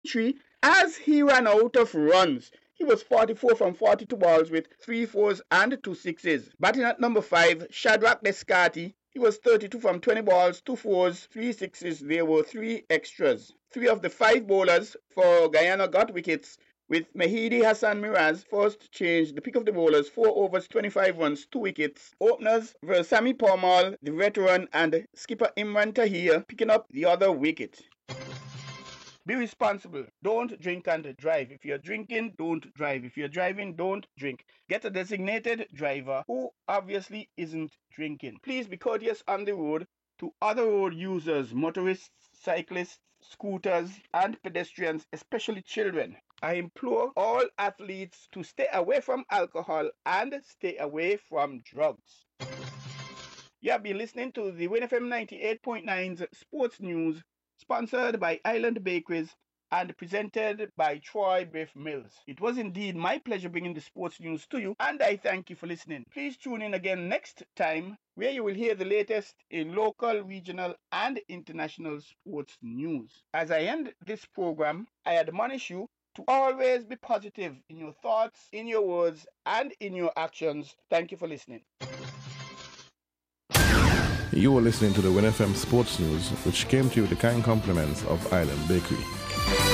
3 as he ran out of runs. He was 44 from 42 balls with 3 fours and 2 sixes. Batting at number 5, Shadrach Descati. He was 32 from 20 balls, 2 fours, 3 sixes. There were 3 extras. 3 of the 5 bowlers for Guyana got wickets, with Mehidi Hassan Miraz first change. The pick of the bowlers, 4 overs, 25 runs, 2 wickets. Openers were Sami Parmal, the veteran, and skipper Imran Tahir picking up the other wicket. Be responsible. Don't drink and drive. If you're drinking, don't drive. If you're driving, don't drink. Get a designated driver who obviously isn't drinking. Please be courteous on the road to other road users, motorists, cyclists, scooters, and pedestrians, especially children. I implore all athletes to stay away from alcohol and stay away from drugs. You have been listening to the Win FM 98.9's Sports News, sponsored by Island Bakeries and presented by Troy Biff Mills. It was indeed my pleasure bringing the sports news to you, and I thank you for listening. Please tune in again next time, where you will hear the latest in local, regional, and international sports news. As I end this program, I admonish you to always be positive in your thoughts, in your words, and in your actions. Thank you for listening. You are listening to the WinFM Sports News, which came to you with the kind compliments of Island Bakery.